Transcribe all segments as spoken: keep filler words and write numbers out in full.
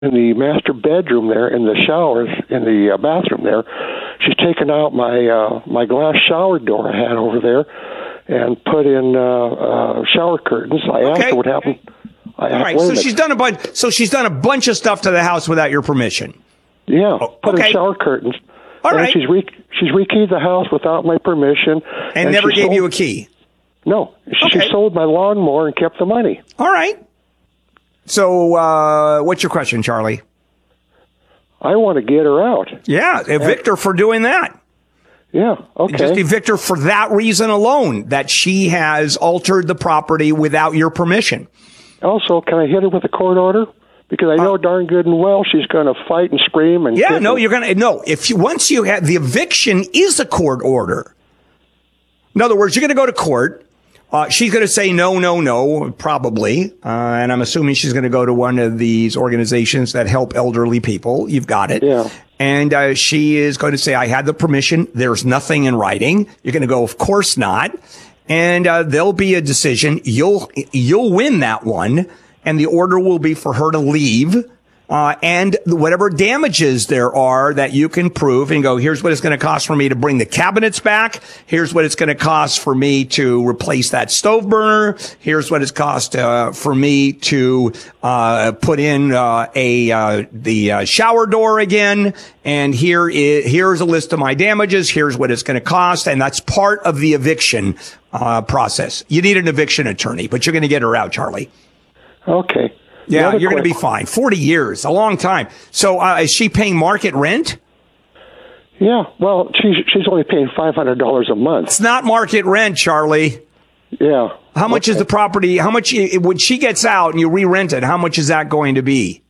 in the master bedroom there, in the showers, in the uh, bathroom there. She's taken out my uh, my glass shower door I had over there and put in uh, uh, shower curtains. I okay. asked her what happened. I All right, so she's done a bunch. So she's done a bunch of stuff to the house without your permission. Yeah, oh, put okay. in shower curtains. All and right. She's re- she's rekeyed the house without my permission. And, and never gave sold- you a key. No, she, okay. she sold my lawnmower and kept the money. All right. So, uh, what's your question, Charlie? I want to get her out. Yeah, evict her for doing that. Yeah, okay. Just evict her for that reason alone, that she has altered the property without your permission. Also, can I hit her with a court order? Because I know uh, darn good and well she's going to fight and scream and yeah, no, her. you're going to no. If you once you have the eviction is a court order. In other words, you're going to go to court. Uh, she's going to say no, no, no, probably. Uh, and I'm assuming she's going to go to one of these organizations that help elderly people. You've got it. Yeah. And uh, she is going to say, I had the permission. There's nothing in writing. You're going to go, of course not. And uh, there'll be a decision. You'll you'll win that one. And the order will be for her to leave. Uh, and whatever damages there are that you can prove and go, here's what it's going to cost for me to bring the cabinets back. Here's what it's going to cost for me to replace that stove burner. Here's what it's cost, uh, for me to, uh, put in, uh, a, uh, the, uh, shower door again. And here is, here's a list of my damages. Here's what it's going to cost. And that's part of the eviction, uh, process. You need an eviction attorney, but you're going to get her out, Charlie. Okay. Yeah, you're going to be fine. forty years, a long time. So uh, is she paying market rent? Yeah, well, she's she's only paying five hundred dollars a month. It's not market rent, Charlie. Yeah. How much okay. is the property? How much, when she gets out and you re-rent it, how much is that going to be?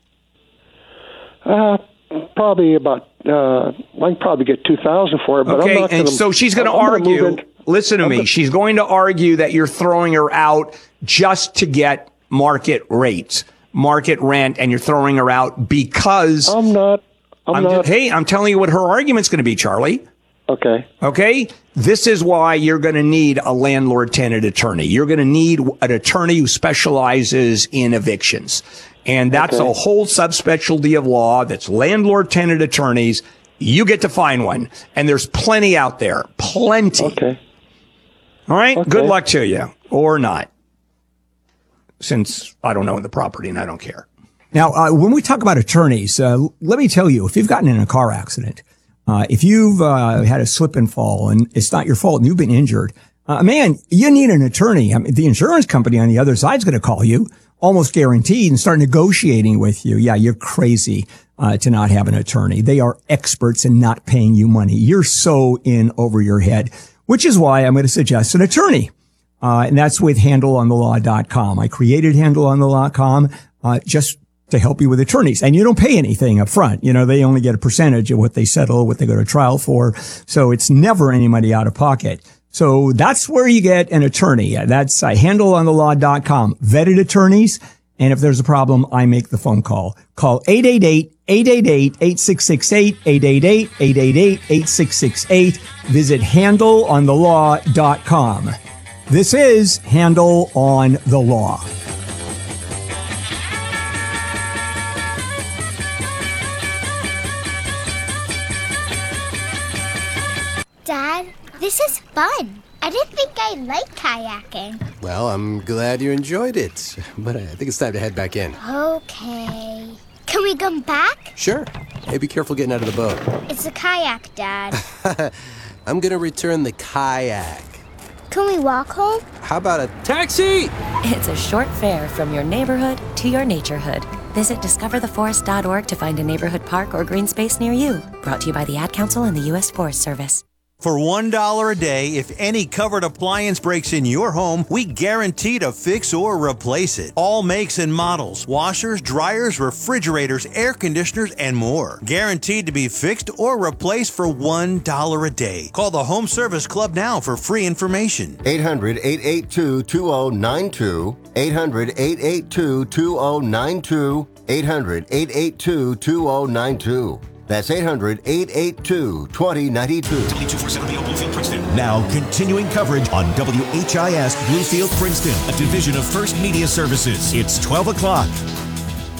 Uh, probably about, uh, I can probably get two thousand dollars for it, but okay. I'm not going to. to. So she's going to argue, listen to I'm me, gonna, she's going to argue that you're throwing her out just to get market rates. Market rent, and you're throwing her out because I'm not. I'm, I'm not. Just, hey, I'm telling you what her argument's going to be, Charlie. Okay. Okay. This is why you're going to need a landlord-tenant attorney. You're going to need an attorney who specializes in evictions, and that's okay. a whole subspecialty of law. That's landlord-tenant attorneys. You get to find one, and there's plenty out there. Plenty. Okay. All right. Okay. Good luck to you, or not. Since I don't know the property and I don't care. Now, uh, when we talk about attorneys, uh, let me tell you, if you've gotten in a car accident, uh, if you've uh, had a slip and fall and it's not your fault and you've been injured, uh, man, you need an attorney. I mean, the insurance company on the other side is going to call you, almost guaranteed, and start negotiating with you. Yeah, you're crazy uh, to not have an attorney. They are experts in not paying you money. You're so in over your head, which is why I'm going to suggest an attorney. Uh, and that's with handle on the law dot com. I created handle on the law dot com, uh, just to help you with attorneys. And you don't pay anything up front. You know, they only get a percentage of what they settle, what they go to trial for. So it's never any money out of pocket. So that's where you get an attorney. That's uh, handle on the law dot com. Vetted attorneys. And if there's a problem, I make the phone call. Call eight eight eight, eight eight eight, eight six six eight, eight eight eight, eight eight eight, eight six six eight. Visit handle on the law dot com. This is Handle on the Law. Dad, this is fun. I didn't think I liked kayaking. Well, I'm glad you enjoyed it, but I think it's time to head back in. Okay. Can we come back? Sure. Hey, be careful getting out of the boat. It's a kayak, Dad. I'm gonna return the kayak. Can we walk home? How about a taxi? It's a short fare from your neighborhood to your naturehood. Visit discover the forest dot org to find a neighborhood park or green space near you. Brought to you by the Ad Council and the U S Forest Service. For one dollar a day, if any covered appliance breaks in your home, we guarantee to fix or replace it. All makes and models, washers, dryers, refrigerators, air conditioners, and more. Guaranteed to be fixed or replaced for one dollar a day. Call the Home Service Club now for free information. eight hundred, eight eight two, two zero nine two. eight hundred, eight eight two, two zero nine two. eight hundred, eight eight two, two zero nine two. That's eight hundred, eight eight two, two zero nine two. W two forty-seven B O Bluefield, Princeton. Now continuing coverage on W H I S Bluefield, Princeton, a division of First Media Services. It's twelve o'clock.